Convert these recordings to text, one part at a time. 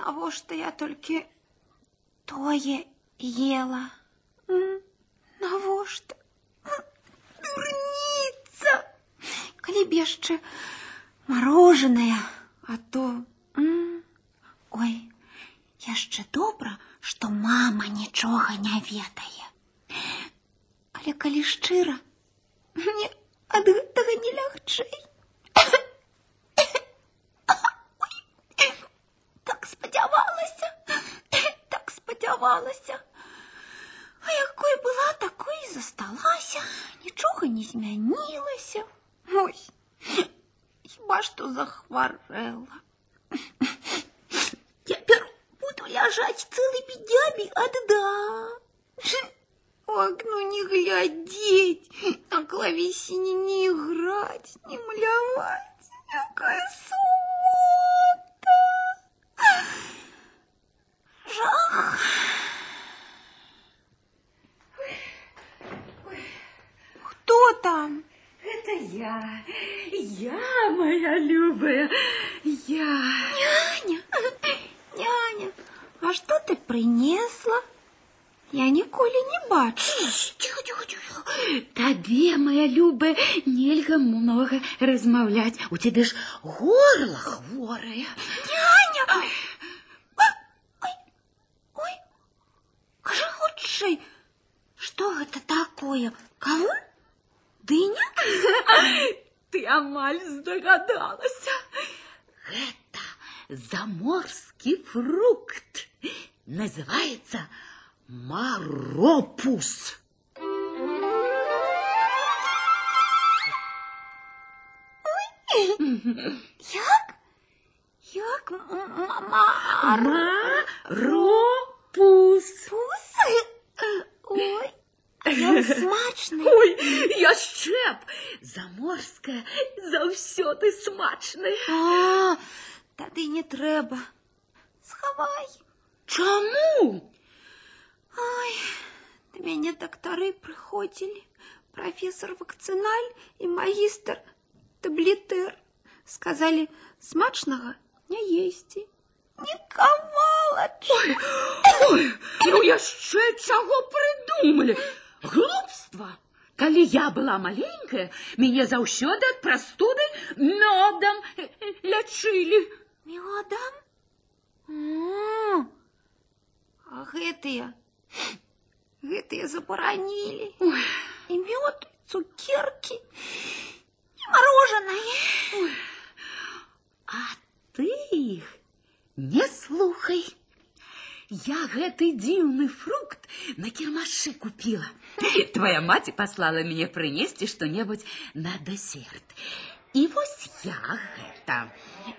навошта я толькі тое ела? Навошта? Дурніца! Калі б яшчэ мороженое, а то... Ой, яшчэ добра, што мама нічога не ведае. Але калі шчыра, мне ад гэтага не лягчэй. Так спадзявалася. А якой была, такой і засталася. Нічога не змянілася. Ой, хіба што захварэла. Цяпер буду ляжаць цэлымі днямі адна. У акно не глядзець, на клавесіне не іграць, не маляваць. Якая сумота. Жах. Кто там? Это я. Я, моя любая, я. Няня, а что ты принесла? Я ніколі не бачу. Тихо. Табе, моя любая, нельга много размаўляць. У тебе ж горло хворае. Няня! Ой, кажи хутчэй, што гэта такое? Кавун? Дыня? Ты амаль здагадалася. Гэта заморскі фрукт. Называется маропус. Як? Маропус. Ой, ён смачны. Ой, яшчэ б. Заморская заўсёды смачная. Тады не трэба. Схавай. Чаму? Ой, да мяне дактары прыходзілі. Прафесор Вакцыналь і магістр Таблетэр. Сказалі, смачнага не есці. Ні кавалачкі. Ой, ну яшчэ чаго прыдумалі? Глупства. Калі я была маленькая, мяне заўсёды ад прастуды мёдам лячылі. Мёдам? А гэтыя забаранілі. І мёд, цукеркі, і мороженое. А ты іх не слухай. Я гэты дзіўны фрукт на кірмашы купила. Твоя маці паслала мяне прынесці што-небудзь на дэсерт. І вось я гэта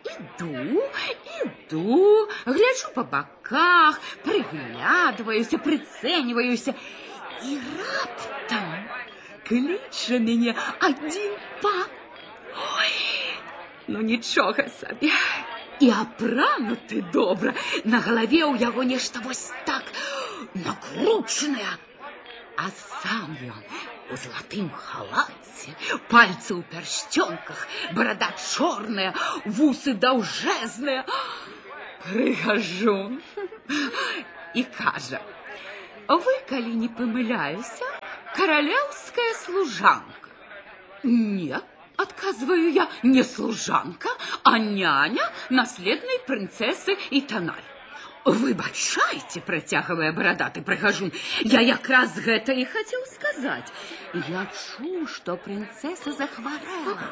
іду, гляджу па баках, прыглядваюся, прыцэньваюся. І раптам кліча мяне адзін пан. Ой, ну нічога сабе. І апрануты добра. На галаве ў яго нешта вось так накручанае. А сам ён у залатым халаце, пальцы ў пярсцёнках, барада чорная, вусы даўжэзныя. Прыхажу і кажа: вы, калі не памыляюся, каралеўская служанка. Не, отказываю я, не служанка, а няня наследной принцессы Итаналь. Выбачайте, протягивая бородатый прыгажун, я якраз гэта и хотел сказать. Я чу, что принцесса захворела.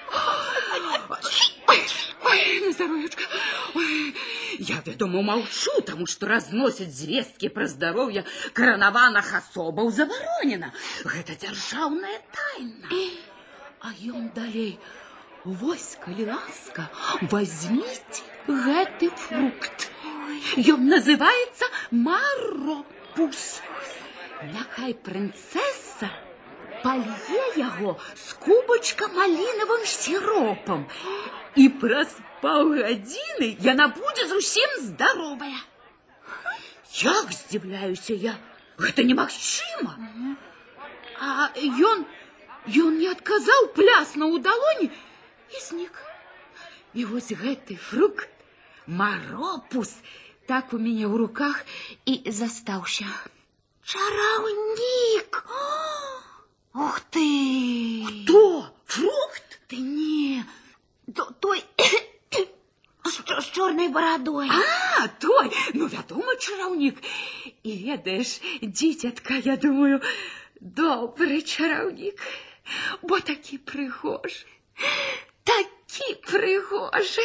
Ой, на здоровьечко. Ой, я, вядома, молчу, тому что разносят звестки про здоровье коронованных особаў забаронена. Гэта дзяржаўная тайна. А ён далей: вось, калі ласка, возьмите гэты фрукт. Ён называется маропус. Няхай принцесса полье яго з кубачка малінавым сиропом. І праз паўгадзіны яна будзе зусім здаровая. Як здзіўляюся я, гэта немагчыма. А ён не адказаў, пляснуў у далоні і знік. І вось гэты фрукт, маропус, так у меня в руках и застался. Чараўнік! Ух ты! Кто? Фрукт? Ты не... Той... з чорнай барадой. А, той! Ну, вядома, чараўнік. І ведаеш, дзіцятка, я думаю, добры чараўнік, бо такі прыгожы. Такі прыгожы.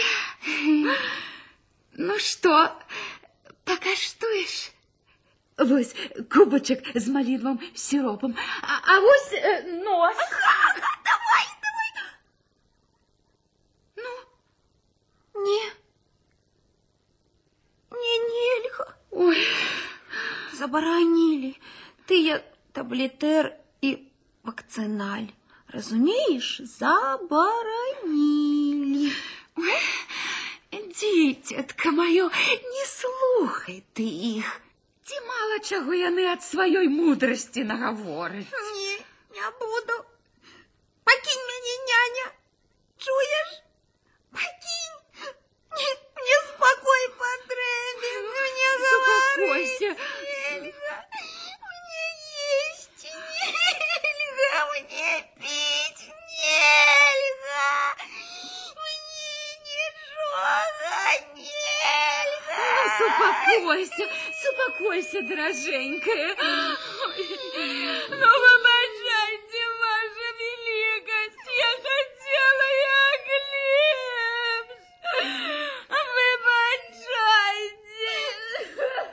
Ну што, пакаштуеш? Вось кубачак з малінавым сіропам, а вось нос. Давай. Ну? Не, нельга. Ой. Забаранілі тыя таблетэр і вакцыналь. Разумееш? Забаранілі. Дзіцятка маё, не слухай ты іх. Ці мала чаго яны ад сваёй мудрасці нагавораць. Не буду. Пакінь мяне, няня. Чуеш? Пакінь. Мне спакой патрэбен. Мне Заспакойся. нельга. Мне есці нельга. Мне піць нельга. Мне нічога нельга. Супакойся, даражэнькая. Ну, вы